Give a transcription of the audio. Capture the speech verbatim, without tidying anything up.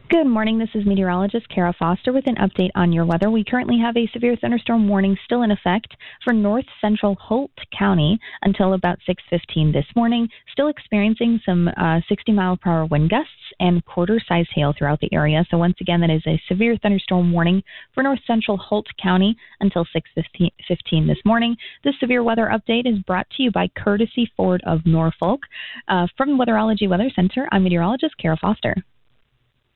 Good morning. This is meteorologist Kara Foster with an update on your weather. We currently have a severe thunderstorm warning still in effect for north central Holt County until about six fifteen this morning. Still experiencing some uh, sixty mile per hour wind gusts and quarter-sized hail throughout the area. So once again, that is a severe thunderstorm warning for north central Holt County until six fifteen this morning. This severe weather update is brought to you by Courtesy Ford of Norfolk. Uh, from Weatherology Weather Center, I'm meteorologist Kara Foster.